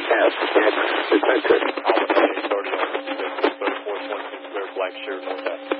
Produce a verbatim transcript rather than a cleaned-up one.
Yes, yes, it's not good. Alpha thirty-four twenty-two clear, black shirt, north.